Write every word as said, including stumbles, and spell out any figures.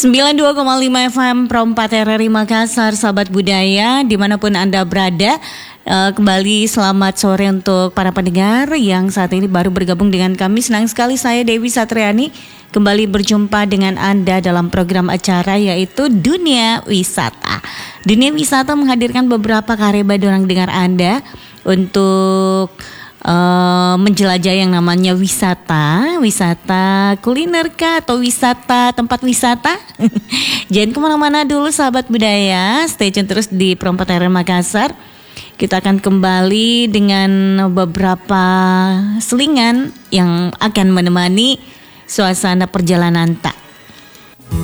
sembilan puluh dua koma lima F M Pro empat R R I Makassar, sahabat budaya dimanapun Anda berada. Uh, kembali selamat sore untuk para pendengar yang saat ini baru bergabung dengan kami. Senang sekali saya Dewi Satriani kembali berjumpa dengan Anda dalam program acara yaitu Dunia Wisata. Dunia Wisata menghadirkan beberapa karya orang dengar Anda untuk uh, menjelajah yang namanya wisata, wisata kuliner kah atau wisata tempat wisata. Jangan kemana-mana dulu sahabat budaya, stay tune terus di Pro empat R R I Makassar. Kita akan kembali dengan beberapa selingan yang akan menemani suasana perjalanan tak.